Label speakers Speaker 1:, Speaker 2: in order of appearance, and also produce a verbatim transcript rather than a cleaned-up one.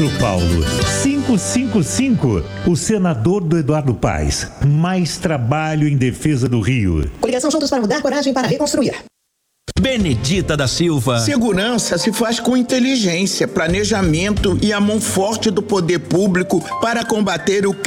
Speaker 1: Pedro Paulo, quinhentos e cinquenta e cinco, o senador do Eduardo Paes. Mais trabalho em defesa do Rio.
Speaker 2: Coligação Juntos para Mudar, coragem para reconstruir.
Speaker 3: Benedita da Silva.
Speaker 4: Segurança se faz com inteligência, planejamento e a mão forte do poder público para combater o crime.